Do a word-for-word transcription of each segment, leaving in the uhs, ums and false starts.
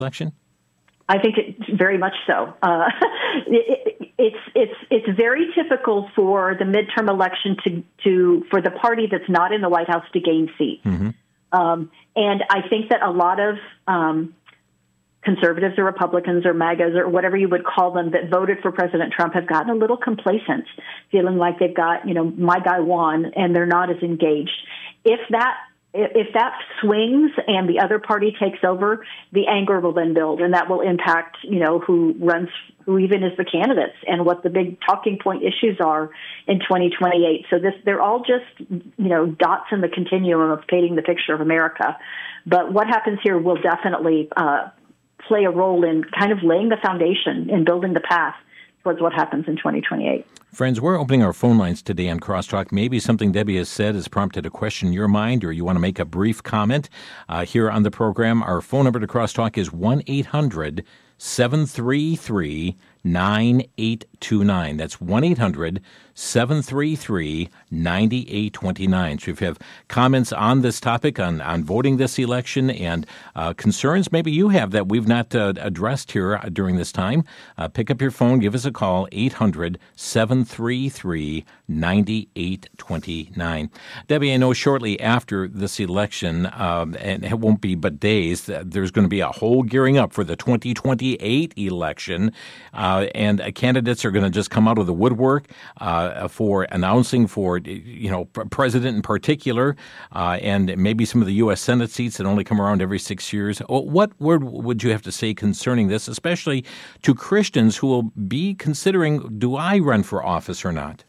election? I think it, very much so. Uh, it, it, it's it's it's very typical for the midterm election to to for the party that's not in the White House to gain seats, mm-hmm. um, and I think that a lot of um, conservatives or Republicans or MAGAs or whatever you would call them that voted for President Trump have gotten a little complacent, feeling like they've got, you know, my guy won, and they're not as engaged. If that If that swings and the other party takes over, the anger will then build, and that will impact, you know, who runs, who even is the candidates, and what the big talking point issues are in twenty twenty-eight. So this, they're all just, you know, dots in the continuum of painting the picture of America. But what happens here will definitely uh, play a role in kind of laying the foundation and building the path towards what happens in twenty twenty-eight. Friends, we're opening our phone lines today on Crosstalk. Maybe something Debbie has said has prompted a question in your mind, or you want to make a brief comment uh, here on the program. Our phone number to Crosstalk is one eight hundred seven three three nine eight two nine. That's one eight hundred seven three three nine eight two nine. So if you have comments on this topic, on, on voting this election, and uh, concerns maybe you have that we've not uh, addressed here during this time, uh, pick up your phone, give us a call, eight hundred seven three three nine eight two nine. Debbie, I know shortly after this election, um, and it won't be but days, there's going to be a whole gearing up for the twenty twenty-eight election. Uh, and uh, candidates are going to just come out of the woodwork uh, for announcing for, you know, president in particular, uh, and maybe some of the U S Senate seats that only come around every six years. What word would you have to say concerning this, especially to Christians who will be considering, do I run for office or not?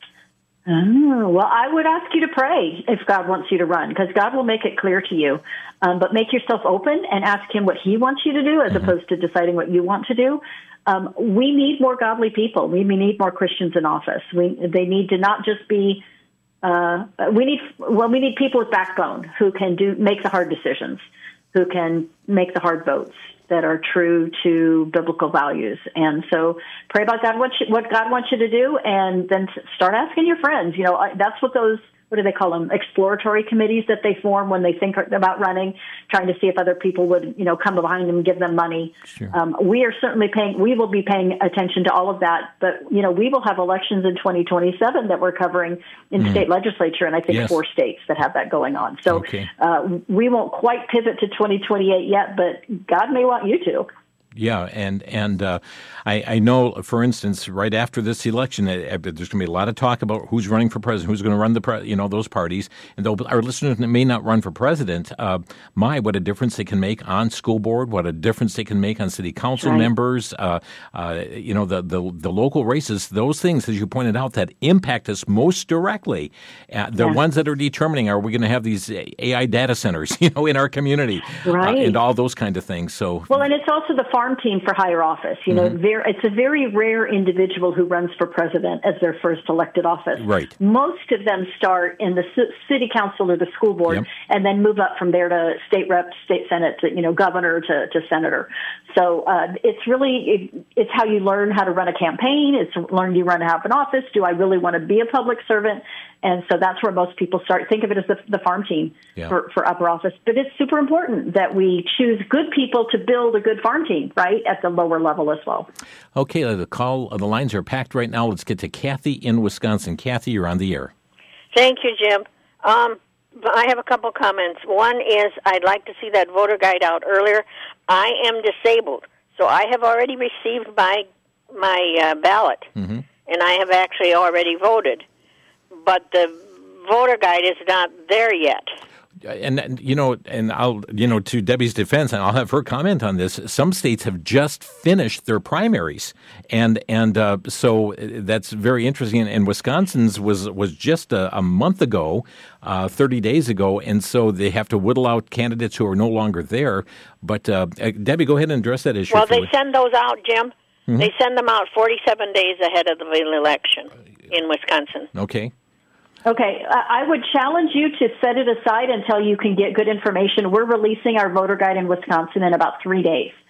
Oh, well, I would ask you to pray if God wants you to run, because God will make it clear to you. Um, but make yourself open and ask him what he wants you to do, as mm-hmm. opposed to deciding what you want to do. Um, we need more godly people. We need more Christians in office. We, they need to not just be, uh, we need, well, we need people with backbone who can do, make the hard decisions, who can make the hard votes that are true to biblical values. And so pray about God, what, you, what God wants you to do, and then start asking your friends. You know, that's what those, what do they call them, exploratory committees that they form when they think about running, trying to see if other people would, you know, come behind them and give them money. Sure. Um, we are certainly paying, we will be paying attention to all of that. But, you know, we will have elections in twenty twenty-seven that we're covering in mm. state legislature, and I think yes. four states that have that going on. So okay. uh, we won't quite pivot to twenty twenty-eight yet, but God may want you to. Yeah, and and uh, I, I know, for instance, right after this election, uh, there's going to be a lot of talk about who's running for president, who's going to run the, pre- you know, those parties. And though our listeners may not run for president, uh, my, what a difference they can make on school board, what a difference they can make on city council right. members, uh, uh, you know, the, the the local races, those things, as you pointed out, that impact us most directly. Uh, the yeah. ones that are determining, are we going to have these A I data centers, you know, in our community, right. uh, and all those kind of things. So, well, and it's also the farm team for higher office. You know, mm-hmm. there, it's a very rare individual who runs for president as their first elected office. Right. Most of them start in the c- city council or the school board, yep. and then move up from there to state rep, state senate, to, you know, governor to, to senator. So uh, it's really, it, it's how you learn how to run a campaign. It's learn you run to have an office. Do I really want to be a public servant? And so that's where most people start. Think of it as the, the farm team yeah. for, for upper office. But it's super important that we choose good people to build a good farm team, right, at the lower level as well. Okay, the call, the lines are packed right now. Let's get to Kathy in Wisconsin. Kathy, you're on the air. Thank you, Jim. Um, I have a couple comments. One is I'd like to see that voter guide out earlier. I am disabled, so I have already received my, my uh, ballot, mm-hmm. and I have actually already voted. But the voter guide is not there yet. And, you know, and I'll, you know, to Debbie's defense, and I'll have her comment on this, some states have just finished their primaries. And and uh, so that's very interesting. And Wisconsin's was, was just a, a month ago, uh, thirty days ago. And so they have to whittle out candidates who are no longer there. But, uh, Debbie, go ahead and address that issue. Well, they send those out, Jim. Mm-hmm. They send them out forty-seven days ahead of the election in Wisconsin. Okay. Okay, I would challenge you to set it aside until you can get good information. We're releasing our voter guide in Wisconsin in about three days.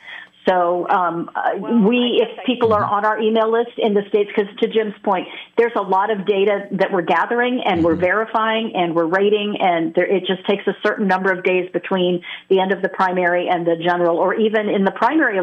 So um, well, we, if people are on our email list in the states, because to Jim's point, there's a lot of data that we're gathering and mm-hmm. we're verifying and we're rating, and there, it just takes a certain number of days between the end of the primary and the general, or even in the primary